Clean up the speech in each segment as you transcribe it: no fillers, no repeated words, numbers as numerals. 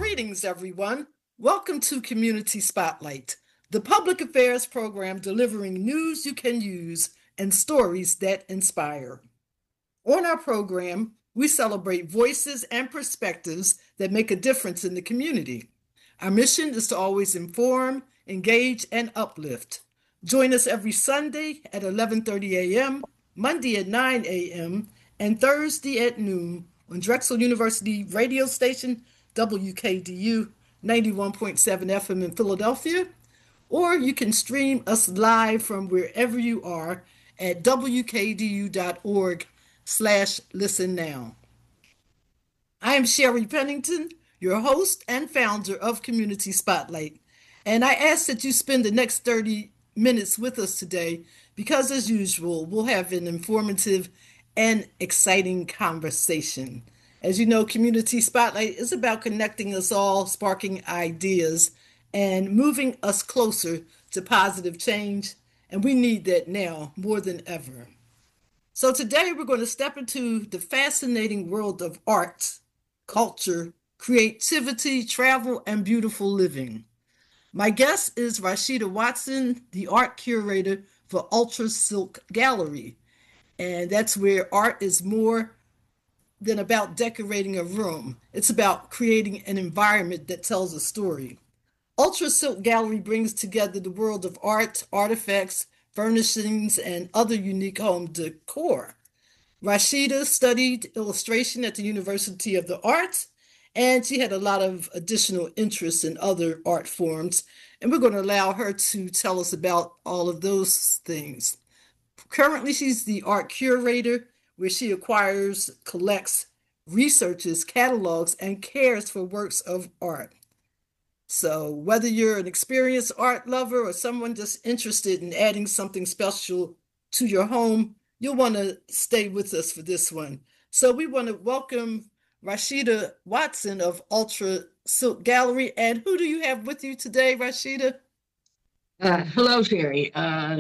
Greetings, everyone. Welcome to Community Spotlight, the public affairs program delivering news you can use and stories that inspire. On our program, we celebrate voices and perspectives that make a difference in the community. Our mission is to always inform, engage, and uplift. Join us every Sunday at 11:30 a.m., Monday at 9 a.m., and Thursday at noon on Drexel University radio station WKDU 91.7 FM in Philadelphia, or you can stream us live from wherever you are at wkdu.org/listen now. I am Sherry Pennington, your host and founder of Community Spotlight, and I ask that you spend the next 30 minutes with us today because, as usual, we'll have an informative and exciting conversation. As you know, Community Spotlight is about connecting us all, sparking ideas, and moving us closer to positive change, and we need that now more than ever. So today we're going to step into the fascinating world of art, culture, creativity, travel, and beautiful living. My guest is Rashida Watson, the art curator for Ultra Silk Gallery, and that's where art is more than about decorating a room. It's about creating an environment that tells a story. Ultra Silk Gallery brings together the world of art, artifacts, furnishings, and other unique home decor. Rashida studied illustration at the University of the Arts, and she had a lot of additional interests in other art forms, and we're going to allow her to tell us about all of those things. Currently, she's the art curator, where she acquires, collects, researches, catalogs, and cares for works of art. So whether you're an experienced art lover or someone just interested in adding something special to your home, you'll want to stay with us for this one. So we want to welcome Rashida Watson of Ultra Silk Gallery. And who do you have with you today, Rashida? Hello, Sherry.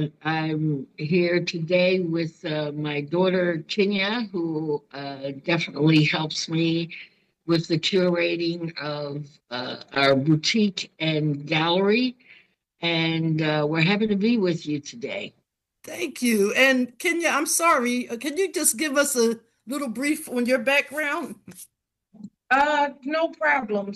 I'm here today with my daughter, Chinya, who definitely helps me with the curating of our boutique and gallery. And we're happy to be with you today. Thank you. And Kenya, I'm sorry, can you just give us a little brief on your background? No problem.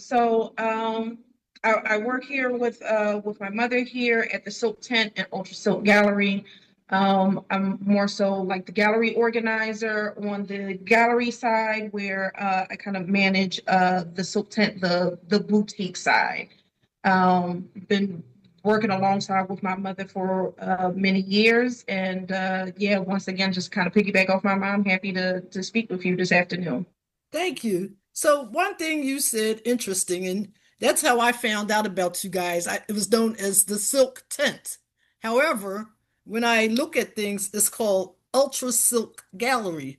I work here with my mother here at the Silk Tent and Ultra Silk Gallery. I'm more so like the gallery organizer on the gallery side, where I kind of manage the Silk Tent, the boutique side. Been working alongside with my mother for many years, and yeah, once again, just kind of piggyback off my mom. Happy to speak with you this afternoon. Thank you. So one thing you said interesting, and that's how I found out about you guys. It was known as the Silk Tent. However, when I look at things, it's called Ultra Silk Gallery.